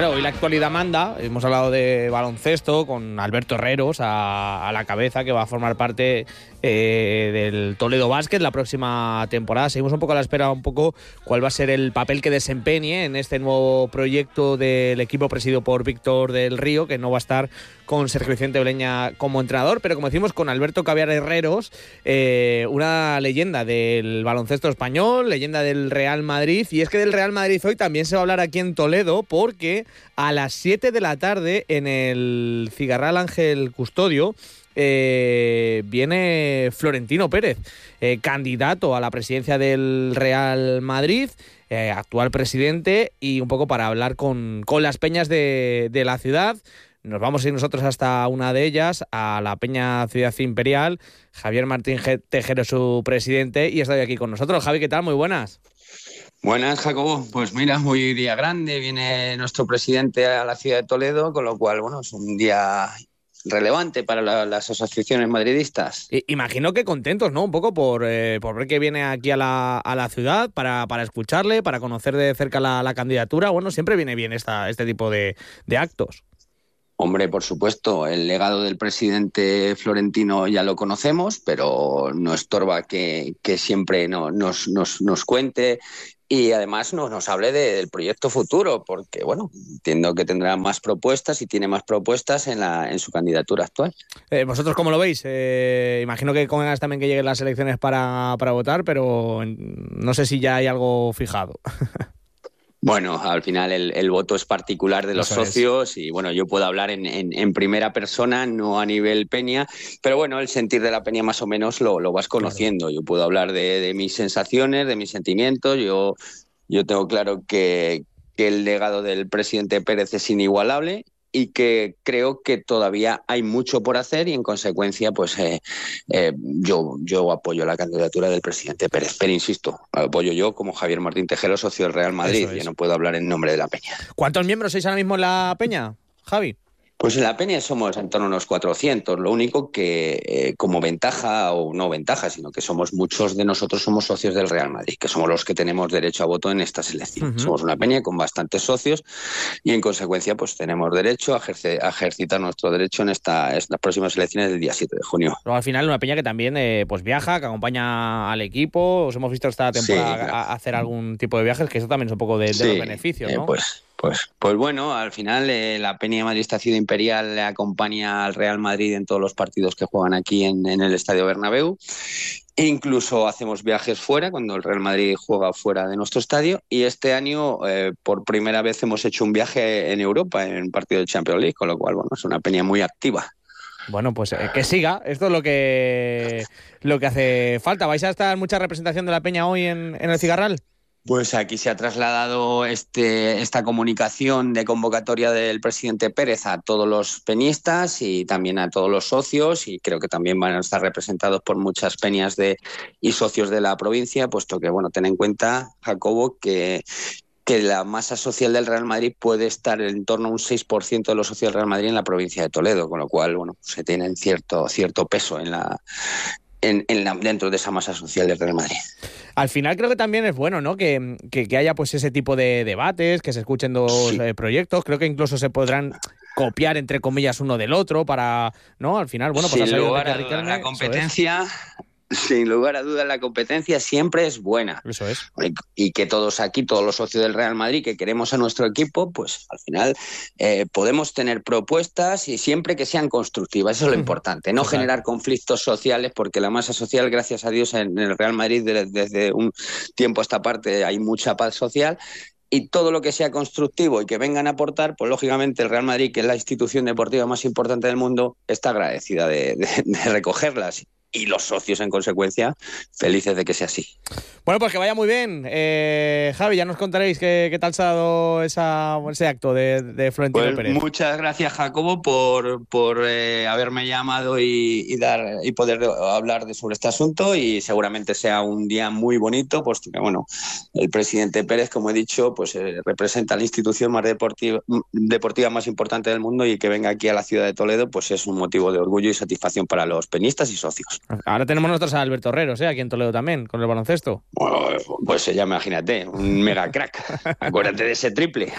Claro, hoy la actualidad manda. Hemos hablado de baloncesto con Alberto Herreros a la cabeza, que va a formar parte del Toledo Basket la próxima temporada. Seguimos un poco a la espera, cuál va a ser el papel que desempeñe en este nuevo proyecto del equipo presidido por Víctor del Río, que no va a estar con Sergio Vicente Bleña como entrenador, pero como decimos, con Alberto Caviar Herreros, una leyenda del baloncesto español, leyenda del Real Madrid. Y es que del Real Madrid hoy también se va a hablar aquí en Toledo, porque a las 7 de la tarde en el Cigarral Ángel Custodio viene Florentino Pérez, candidato a la presidencia del Real Madrid, actual presidente, y un poco para hablar con las peñas de la ciudad. Nos vamos a ir nosotros hasta una de ellas, a la Peña Ciudad Imperial. Javier Martín Tejero, su presidente, y está aquí con nosotros. Javi, ¿qué tal? Muy buenas. Buenas, Jacobo. Pues mira, muy día grande. Viene nuestro presidente a la ciudad de Toledo, con lo cual, bueno, es un día relevante para las asociaciones madridistas. Imagino que contentos, ¿no? Un poco por ver que viene aquí a la ciudad, para escucharle, para conocer de cerca la candidatura. Bueno, siempre viene bien este tipo de actos. Hombre, por supuesto, el legado del presidente Florentino ya lo conocemos, pero no estorba que siempre nos cuente y además nos hable del proyecto futuro, porque bueno, entiendo que tendrá más propuestas y tiene más propuestas en su candidatura actual. ¿Vosotros cómo lo veis? Imagino que con ganas también que lleguen las elecciones para votar, pero no sé si ya hay algo fijado. Bueno, al final el voto es particular de los socios y bueno, yo puedo hablar en primera persona, no a nivel peña, pero bueno, el sentir de la peña más o menos lo vas conociendo. Claro. Yo puedo hablar de mis sensaciones, de mis sentimientos. Yo tengo claro que el legado del presidente Pérez es inigualable y que creo que todavía hay mucho por hacer y en consecuencia pues yo apoyo la candidatura del presidente Pérez, pero insisto, apoyo yo como Javier Martín Tejero, socio del Real Madrid. Yo no puedo hablar en nombre de la peña. ¿Cuántos miembros sois ahora mismo en la peña, Javi? Pues en la peña somos en torno a unos 400, lo único que como ventaja, o no ventaja, sino que muchos de nosotros somos socios del Real Madrid, que somos los que tenemos derecho a voto en estas elecciones. Uh-huh. Somos una peña con bastantes socios y en consecuencia pues tenemos derecho a ejercitar nuestro derecho en estas próximas elecciones del día 7 de junio. Pero al final una peña que también pues viaja, que acompaña al equipo. Os hemos visto esta temporada claro. hacer algún tipo de viajes, que eso también es un poco de los beneficios, ¿no? Pues bueno, al final la Peña Madridista Ciudad Imperial le acompaña al Real Madrid en todos los partidos que juegan aquí en el Estadio Bernabéu. Incluso hacemos viajes fuera, cuando el Real Madrid juega fuera de nuestro estadio. Y este año, por primera vez, hemos hecho un viaje en Europa, en un partido de Champions League, con lo cual, bueno, es una peña muy activa. Bueno, pues que siga. Esto es lo que hace falta. ¿Vais a estar mucha representación de la peña hoy en el Cigarral? Pues aquí se ha trasladado esta comunicación de convocatoria del presidente Pérez a todos los peñistas y también a todos los socios, y creo que también van a estar representados por muchas peñas y socios de la provincia, puesto que, bueno, ten en cuenta, Jacobo, que la masa social del Real Madrid puede estar en torno a un 6% de los socios del Real Madrid en la provincia de Toledo, con lo cual, bueno, se tienen cierto peso dentro de esa masa social del Real Madrid. Al final creo que también es bueno, ¿no? Que haya pues ese tipo de debates, que se escuchen dos proyectos. Creo que incluso se podrán copiar, entre comillas, uno del otro para, ¿no? Al final, bueno, pues sin lugar a dudas, la competencia... Sin lugar a dudas, la competencia siempre es buena. Eso es. Y que todos aquí, todos los socios del Real Madrid que queremos a nuestro equipo, pues al final podemos tener propuestas y siempre que sean constructivas. Eso es lo importante. No generar conflictos sociales, porque la masa social, gracias a Dios, en el Real Madrid desde un tiempo a esta parte hay mucha paz social. Y todo lo que sea constructivo y que vengan a aportar, pues lógicamente el Real Madrid, que es la institución deportiva más importante del mundo, está agradecida de recogerlas. Y los socios, en consecuencia, felices de que sea así. Bueno, pues que vaya muy bien. Javi, ya nos contaréis qué tal se ha dado ese acto de Florentino Pérez. Muchas gracias, Jacobo, por haberme llamado y poder hablar sobre este asunto, y seguramente sea un día muy bonito, puesto que, bueno, el presidente Pérez, como he dicho, pues representa la institución más deportiva más importante del mundo, y que venga aquí a la ciudad de Toledo pues es un motivo de orgullo y satisfacción para los peñistas y socios. Ahora tenemos nosotros a Alberto Herreros, aquí en Toledo también, con el baloncesto. Bueno, pues ya imagínate, un mega crack. Acuérdate de ese triple.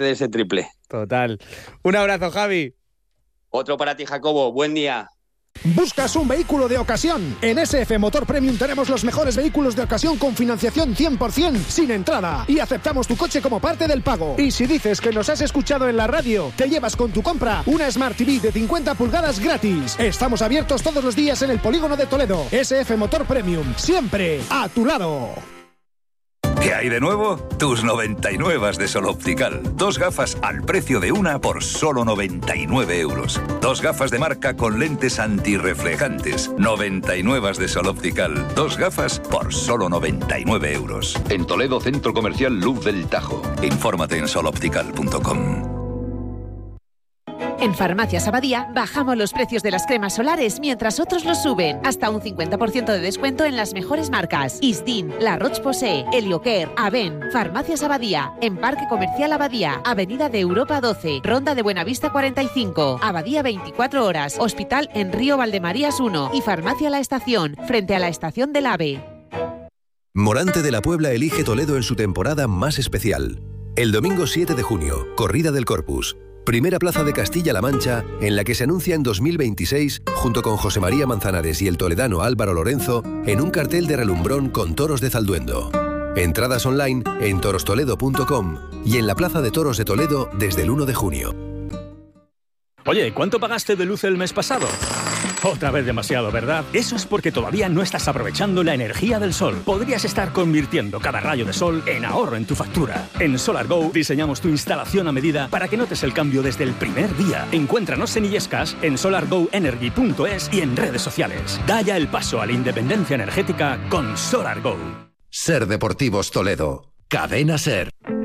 Total. Un abrazo, Javi. Otro para ti, Jacobo. Buen día. ¿Buscas un vehículo de ocasión? En SF Motor Premium tenemos los mejores vehículos de ocasión con financiación 100% sin entrada y aceptamos tu coche como parte del pago. Y si dices que nos has escuchado en la radio, te llevas con tu compra una Smart TV de 50 pulgadas gratis. Estamos abiertos todos los días en el Polígono de Toledo. SF Motor Premium, siempre a tu lado. ¿Qué hay de nuevo? Tus 99 de Sol Optical. 2 gafas al precio de una por solo 99 euros. 2 gafas de marca con lentes antirreflejantes. 99 de Sol Optical. 2 gafas por solo 99 euros. En Toledo, Centro Comercial Luz del Tajo. Infórmate en soloptical.com. En Farmacias Abadía bajamos los precios de las cremas solares mientras otros los suben. Hasta un 50% de descuento en las mejores marcas. Isdin, La Roche-Posay, Heliocare, Aven. Farmacias Abadía. En Parque Comercial Abadía. Avenida de Europa 12. Ronda de Buenavista 45. Abadía 24 horas. Hospital en Río Valdemarías 1. Y Farmacia La Estación. Frente a la Estación del AVE. Morante de la Puebla elige Toledo en su temporada más especial. El domingo 7 de junio, Corrida del Corpus. Primera plaza de Castilla-La Mancha, en la que se anuncia en 2026, junto con José María Manzanares y el toledano Álvaro Lorenzo, en un cartel de relumbrón con toros de Zalduendo. Entradas online en torostoledo.com y en la Plaza de Toros de Toledo desde el 1 de junio. Oye, ¿cuánto pagaste de luz el mes pasado? Otra vez demasiado, ¿verdad? Eso es porque todavía no estás aprovechando la energía del sol. Podrías estar convirtiendo cada rayo de sol en ahorro en tu factura. En SolarGo diseñamos tu instalación a medida para que notes el cambio desde el primer día. Encuéntranos en Illescas, en solargoenergy.es y en redes sociales. Da ya el paso a la independencia energética con SolarGo. Ser Deportivos Toledo. Cadena Ser.